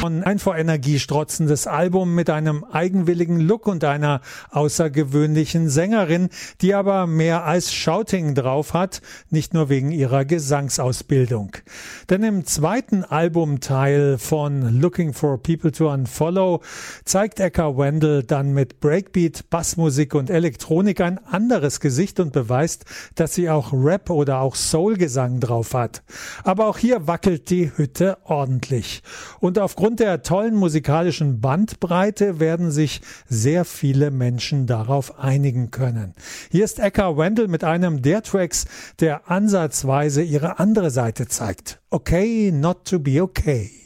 Ein vor Energie strotzendes Album mit einem eigenwilligen Look und einer außergewöhnlichen Sängerin, die aber mehr als Shouting drauf hat, nicht nur wegen ihrer Gesangsausbildung. Denn im zweiten Albumteil von Looking for People to Unfollow zeigt Eka Wendell dann mit Breakbeat, Bassmusik und Elektronik ein anderes Gesicht und beweist, dass sie auch Rap oder auch Soul-Gesang drauf hat. Aber auch hier wackelt die Hütte ordentlich. Und aufgrund der tollen musikalischen Bandbreite werden sich sehr viele Menschen darauf einigen können. Hier ist Eka Wendell mit einem der Tracks, der ansatzweise ihre andere Seite zeigt. Okay, not to be okay.